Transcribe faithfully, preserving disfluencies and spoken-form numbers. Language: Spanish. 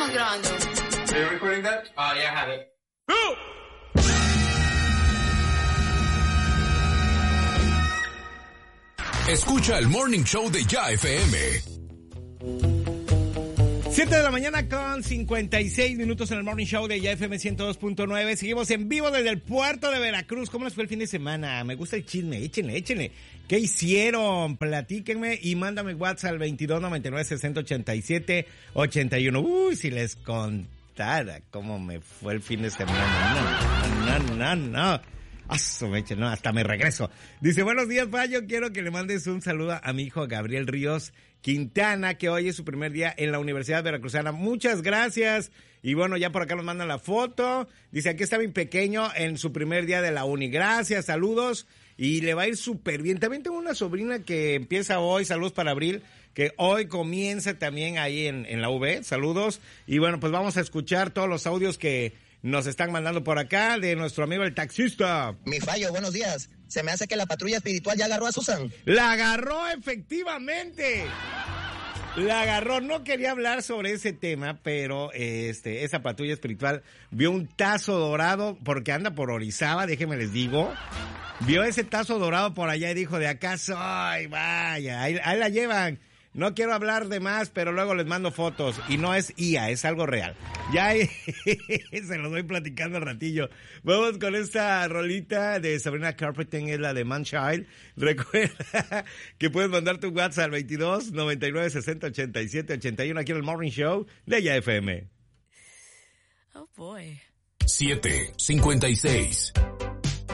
estamos grabando. Are you recording that? Oh, yeah, I have it. Escucha el Morning Show de Ya F M. siete de la mañana con cincuenta y seis minutos en el Morning Show de Ya F M ciento dos punto nueve. Seguimos en vivo desde el puerto de Veracruz. ¿Cómo les fue el fin de semana? Me gusta el chisme. Échenle, échenle. ¿Qué hicieron? Platíquenme y mándame WhatsApp al veintidós noventa y nueve sesenta ochenta y siete ochenta y uno. Uy, si les contara cómo me fue el fin de semana. No, no, no, no. Aso, meche, no, hasta me regreso. Dice, buenos días, Payo. Quiero que le mandes un saludo a mi hijo Gabriel Ríos Quintana, que hoy es su primer día en la Universidad Veracruzana. Muchas gracias. Y bueno, ya por acá nos mandan la foto. Dice, aquí está mi pequeño en su primer día de la uni. Gracias, saludos. Y le va a ir súper bien. También tengo una sobrina que empieza hoy. Saludos para Abril, que hoy comienza también ahí en, en la U V. Saludos. Y bueno, pues vamos a escuchar todos los audios que nos están mandando por acá de nuestro amigo el taxista. Mi Fallo, buenos días. Se me hace que la patrulla espiritual ya agarró a Susan. ¡La agarró, efectivamente! La agarró. No quería hablar sobre ese tema, pero este esa patrulla espiritual vio un tazo dorado, porque anda por Orizaba, déjenme les digo. Vio ese tazo dorado por allá y dijo, de acá soy, vaya, ahí, ahí la llevan. No quiero hablar de más, pero luego les mando fotos. Y no es I A, es algo real. Ya se los voy platicando al ratillo. Vamos con esta rolita de Sabrina Carpenter, es la de Manchild. Recuerda que puedes mandar tu WhatsApp al veintidós noventa y nueve sesenta ochenta y siete ochenta y uno aquí en el Morning Show de Ya F M. Oh, boy. siete cincuenta y seis.